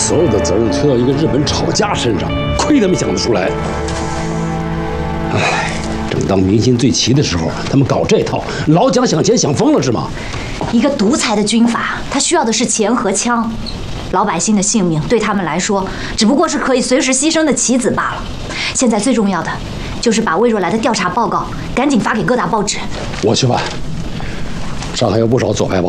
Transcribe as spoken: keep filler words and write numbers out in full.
所有的责任推到一个日本吵架身上，亏他们想得出来。唉，正当民心最齐的时候，他们搞这套，老蒋想钱想疯了是吗？ 一个独裁的军阀，他需要的是钱和枪，老百姓的性命对他们来说，只不过是可以随时牺牲的棋子罢了。现在最重要的，就是把魏若来的调查报告赶紧发给各大报纸。 我去办。上海有不少左派报